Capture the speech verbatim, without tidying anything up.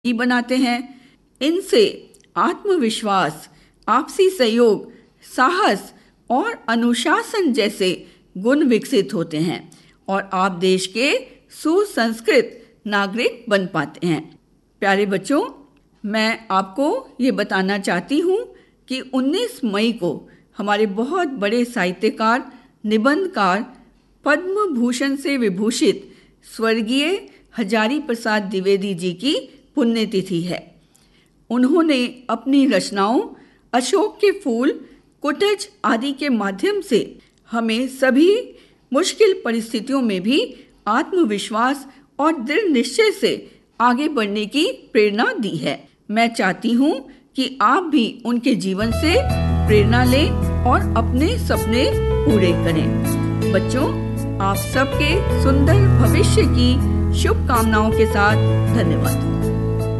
ही बनाते हैं। इनसे आत्मविश्वास, आपसी सहयोग, साहस और अनुशासन जैसे गुण विकसित होते हैं और आप देश के सुसंस्कृत नागरिक बन पाते हैं। प्यारे बच्चों, मैं आपको ये बताना चाहती हूँ कि उन्नीस मई को हमारे बहुत बड़े साहित्यकार, निबंधकार, पद्म भूषण से विभूषित स्वर्गीय हजारी प्रसाद द्विवेदी जी की पुण्यतिथि है। उन्होंने अपनी रचनाओं अशोक के फूल, कुटज आदि के माध्यम से हमें सभी मुश्किल परिस्थितियों में भी आत्मविश्वास और दृढ़ निश्चय से आगे बढ़ने की प्रेरणा दी है। मैं चाहती हूँ कि आप भी उनके जीवन से प्रेरणा लें और अपने सपने पूरे करें। बच्चों, आप सबके सुंदर भविष्य की शुभकामनाओं के साथ धन्यवाद।